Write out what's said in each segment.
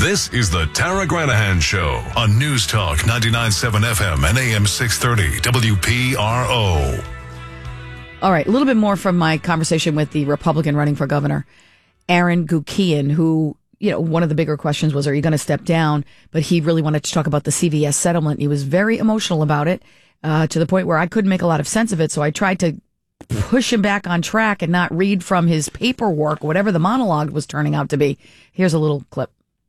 This is the Tara Granahan Show on News Talk 99.7 FM and AM 630 WPRO. All right, a little bit more from my conversation with the Republican running for governor, Aaron Guckian, who, one of the bigger questions was, are you going to step down? But he really wanted to talk about the CVS settlement. He was very emotional about it, to the point where I couldn't make a lot of sense of it. So I tried to push him back on track and not read from his paperwork, whatever the monologue was turning out to be. Here's a little clip.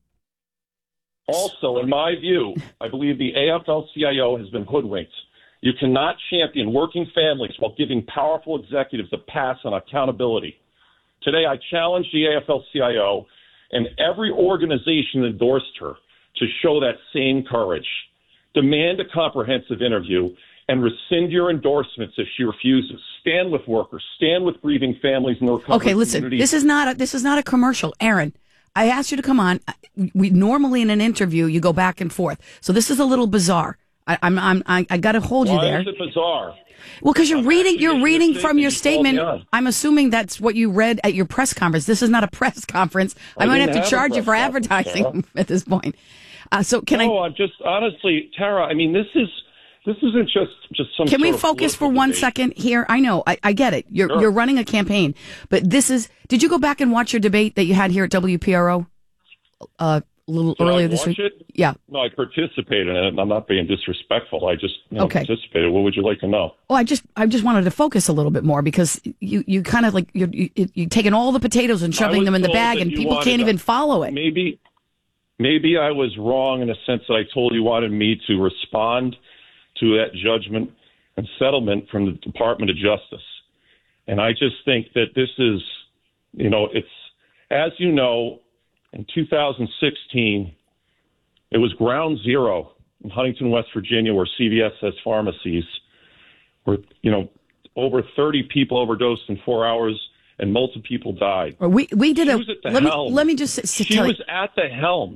Also, in my view, I believe the AFL-CIO has been hoodwinked. You cannot champion working families while giving powerful executives a pass on accountability. Today, I challenge the AFL-CIO and every organization that endorsed her to show that same courage. Demand a comprehensive interview and rescind your endorsements if she refuses. Stand with workers. Stand with grieving families in the recovery Okay, listen, community. this is not a commercial. Aaron, I asked you to come on. We normally in an interview you go back and forth, so this is a little bizarre. I got to hold you there. Why is it bizarre? Well, because you're reading from your statement. I'm assuming that's what you read at your press conference. This is not a press conference. I might have to charge you for advertising at this point. So can I? No, I'm just honestly, Tara. I mean, this isn't just some. Can we focus for 1 second here? I know, I get it. You're running a campaign, but this is. Did you go back and watch your debate that you had here at WPRO? A little earlier this week. It? Yeah. No, I participated in it, and I'm not being disrespectful. I just participated. What would you like to know? Oh, I just wanted to focus a little bit more because you kind of like you're taking all the potatoes and shoving them in the bag, and people can't even follow it. Maybe I was wrong in a sense that I told you wanted me to respond to that judgment and settlement from the Department of Justice, and I just think that this is, it's, as you know. In 2016, it was ground zero in Huntington, West Virginia, where CVS has pharmacies, where, over 30 people overdosed in 4 hours and multiple people died. We did she was at the helm. Let me just She was at the helm.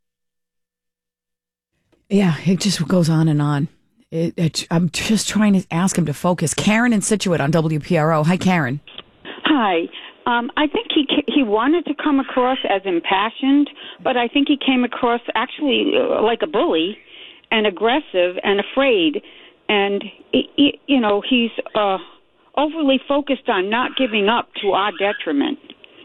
Yeah, it just goes on and on. I'm just trying to ask him to focus. Karen in Scituate on WPRO. Hi, Karen. Hi. I think he wanted to come across as impassioned, but I think he came across actually like a bully and aggressive and afraid. And, he's overly focused on not giving up to our detriment.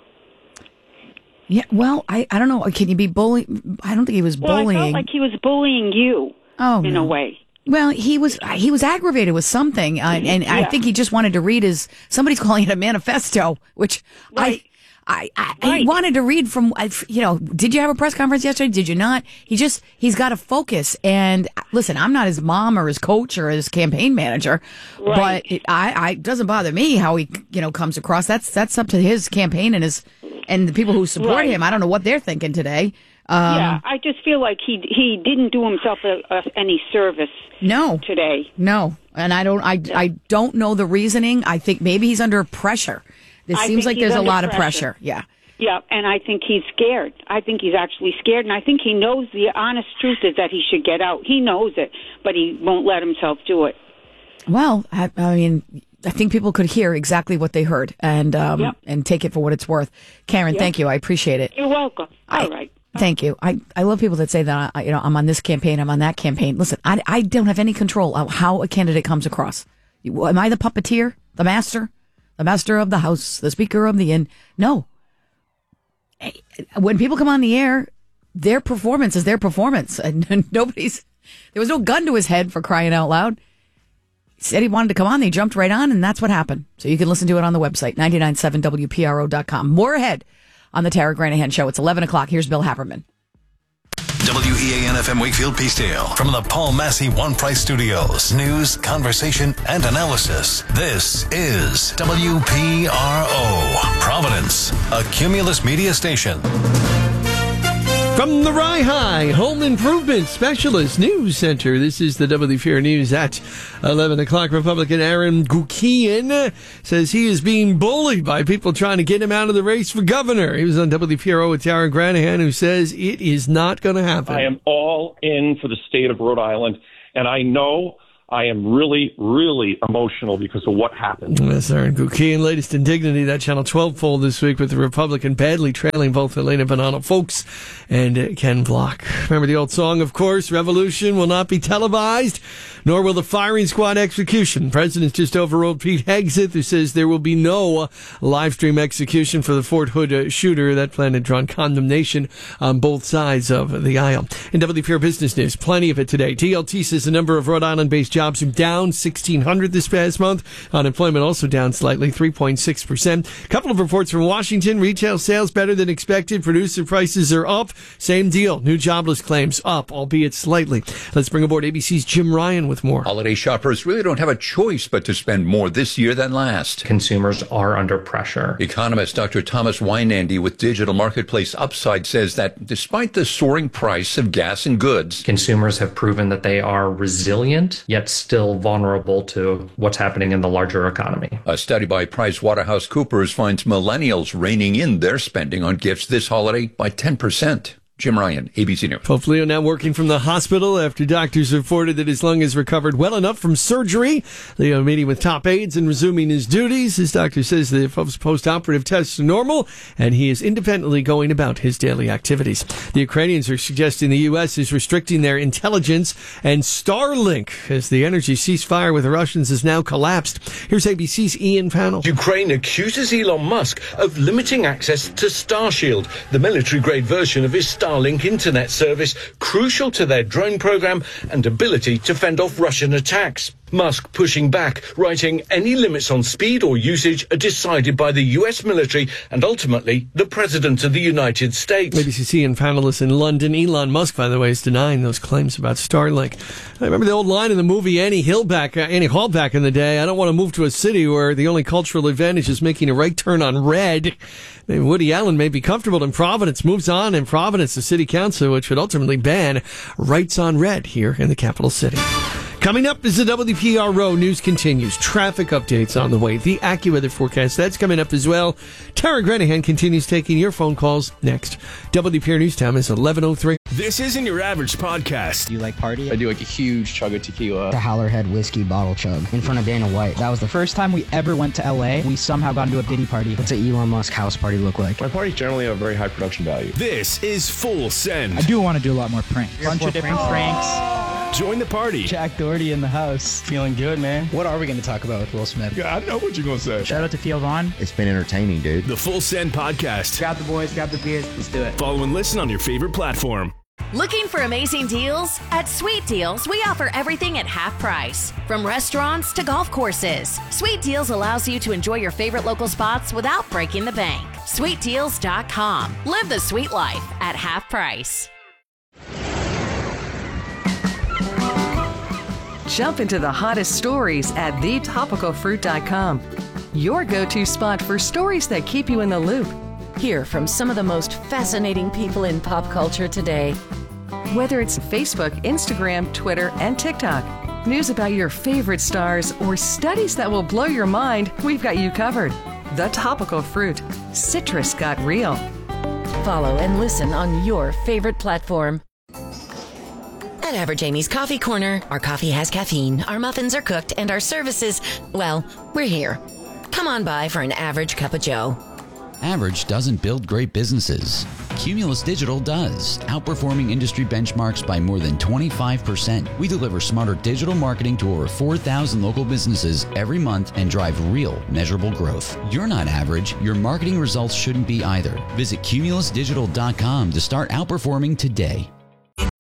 Yeah, well, I don't know. Can you be bullying? I don't think he was bullying. Well, I felt like he was bullying you in a way. Well, he was aggravated with something, and I think he just wanted to read somebody's calling it a manifesto, which right. I wanted to read from, did you have a press conference yesterday? Did you not? He's got to focus. And listen, I'm not his mom or his coach or his campaign manager, but it doesn't bother me how he, comes across. That's up to his campaign and the people who support him. I don't know what they're thinking today. I just feel like he didn't do himself any service. Today. No, and I don't know the reasoning. I think maybe he's under pressure. It seems like there's a lot of pressure. Yeah. Yeah, and I think he's scared. I think he's actually scared, and I think he knows the honest truth is that he should get out. He knows it, but he won't let himself do it. Well, I think people could hear exactly what they heard and take it for what it's worth. Karen, thank you. I appreciate it. You're welcome. All right. Thank you. I love people that say that, I'm on this campaign, I'm on that campaign. Listen, I don't have any control of how a candidate comes across. Am I the puppeteer, the master of the house, the speaker of the inn? No. When people come on the air, their performance is their performance. And there was no gun to his head, for crying out loud. He said he wanted to come on. They jumped right on, and that's what happened. So you can listen to it on the website, 997WPRO.com. More ahead on the Tara Granahan Show. It's 11 o'clock. Here's Bill Haberman. WEAN-FM Wakefield Peacedale. From the Paul Massey One Price Studios. News, conversation, and analysis. This is WPRO. Providence, a Cumulus media station. From the Rye High Home Improvement Specialist News Center, this is the WPRO News at 11 o'clock. Republican Aaron Guckian says he is being bullied by people trying to get him out of the race for governor. He was on WPRO with Tara Granahan, who says it is not going to happen. I am all in for the state of Rhode Island, and I know I am really, really emotional because of what happened. That's Aaron Guckian. Latest indignity, that Channel 12 poll this week with the Republican badly trailing both Elena Bonanno-Folkes and Ken Block. Remember the old song, of course, revolution will not be televised, nor will the firing squad execution. The president just overruled Pete Hegseth, who says there will be no live stream execution for the Fort Hood shooter. That plan had drawn condemnation on both sides of the aisle. In WPR Business News, plenty of it today. TLT says the number of Rhode Island-based jobs are down 1,600 this past month. Unemployment also down slightly, 3.6%. Couple of reports from Washington. Retail sales better than expected. Producer prices are up. Same deal. New jobless claims up, albeit slightly. Let's bring aboard ABC's Jim Ryan with more. Holiday shoppers really don't have a choice but to spend more this year than last. Consumers are under pressure. Economist Dr. Thomas Weinandy with Digital Marketplace Upside says that despite the soaring price of gas and goods, consumers have proven that they are resilient, yet still vulnerable to what's happening in the larger economy. A study by PricewaterhouseCoopers finds millennials reining in their spending on gifts this holiday by 10%. Jim Ryan, ABC News. Pope Leo now working from the hospital after doctors reported that his lung has recovered well enough from surgery. Leo meeting with top aides and resuming his duties. His doctor says the Pope's post-operative tests are normal, and he is independently going about his daily activities. The Ukrainians are suggesting the U.S. is restricting their intelligence and Starlink as the energy ceasefire with the Russians has now collapsed. Here's ABC's Ian Pannell. Ukraine accuses Elon Musk of limiting access to Starshield, the military-grade version of his Starlink internet service, crucial to their drone program and ability to fend off Russian attacks. Musk pushing back, writing any limits on speed or usage are decided by the US military and ultimately the President of the United States. ABC and panelists in London. Elon Musk, by the way, is denying those claims about Starlink. I remember the old line in the movie Annie Hall back in the day. I don't want to move to a city where the only cultural advantage is making a right turn on red. Maybe Woody Allen may be comfortable in Providence, moves on in Providence, the city council, which would ultimately ban rights on red here in the capital city. Coming up as the WPRO news continues. Traffic updates on the way. The AccuWeather forecast, that's coming up as well. Tara Grenihan continues taking your phone calls next. WPR News Time is 11:03. This isn't your average podcast. Do you like party? I do like a huge chug of tequila. The Howlerhead whiskey bottle chug in front of Dana White. That was the first time we ever went to LA. We somehow got into a Diddy party. What's an Elon Musk house party look like? My parties generally have a very high production value. This is Full Send. I do want to do a lot more pranks. Bunch of different pranks. Join the party. Jack Doherty in the house. Feeling good, man. What are we going to talk about with Will Smith? Yeah, I know what you're going to say. Shout out to Theo Vaughn. It's been entertaining, dude. The Full Send Podcast. Grab the boys, grab the beers, let's do it. Follow and listen on your favorite platform. Looking for amazing deals? At Sweet Deals, we offer everything at half price. From restaurants to golf courses. Sweet Deals allows you to enjoy your favorite local spots without breaking the bank. SweetDeals.com. Live the sweet life at half price. Jump into the hottest stories at thetopicalfruit.com. Your go-to spot for stories that keep you in the loop. Hear from some of the most fascinating people in pop culture today. Whether it's Facebook, Instagram, Twitter, and TikTok, news about your favorite stars, or studies that will blow your mind, we've got you covered. The Topical Fruit. Citrus got real. Follow and listen on your favorite platform. At Average Amy's Coffee Corner, our coffee has caffeine, our muffins are cooked, and our services, well, we're here. Come on by for an average cup of joe. Average doesn't build great businesses. Cumulus Digital does, outperforming industry benchmarks by more than 25%. We deliver smarter digital marketing to over 4,000 local businesses every month and drive real, measurable growth. You're not average. Your marketing results shouldn't be either. Visit cumulusdigital.com to start outperforming today.